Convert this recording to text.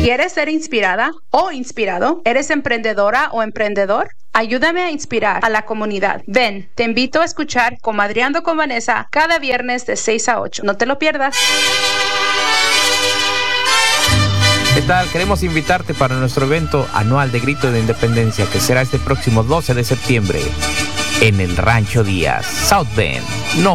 ¿Quieres ser inspirada o inspirado? ¿Eres emprendedora o emprendedor? Ayúdame a inspirar a la comunidad. Ven, te invito a escuchar Comadreando con Vanessa cada viernes de 6 a 8. No te lo pierdas. ¿Qué tal? Queremos invitarte para nuestro evento anual de Grito de Independencia, que será este próximo 12 de septiembre en el Rancho Díaz, South Bend. No